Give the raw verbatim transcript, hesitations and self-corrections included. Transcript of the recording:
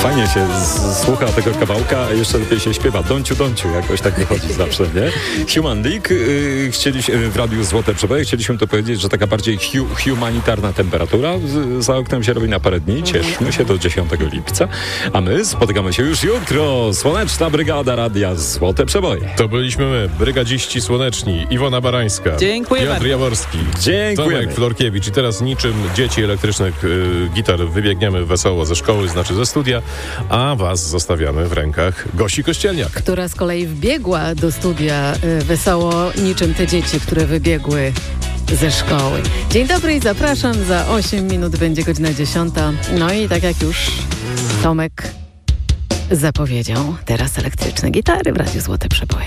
Fajnie się z- słucha tego kawałka, a jeszcze lepiej się śpiewa. Donciu, donciu, jakoś tak wychodzi zawsze, nie? Human League, yy, chcieliśmy, w Radiu Złote Przeboje, chcieliśmy to powiedzieć, że taka bardziej hu, humanitarna temperatura z, za oknem się robi na parę dni. Cieszmy się do dziesiątego lipca, a my spotykamy się już jutro. Słoneczna Brygada Radia Złote Przeboje. To byliśmy my, brygadziści słoneczni, Iwona Barańska, Dziękuję Piotr bardzo. Jaworski, Dziękujemy. Tomek Florkiewicz. I teraz niczym dzieci elektrycznych y, gitar wybiegniemy wesoło ze szkoły, znaczy ze studia, a was zostawiamy w rękach Gosi Kościelniak. Która z kolei wbiegła do studia y, wesoło niczym te dzieci, które wybiegły ze szkoły. Dzień dobry i zapraszam. Za osiem minut będzie godzina dziesiąta. No i tak jak już Tomek zapowiedział, teraz elektryczne gitary w Radiu Złote Przeboje.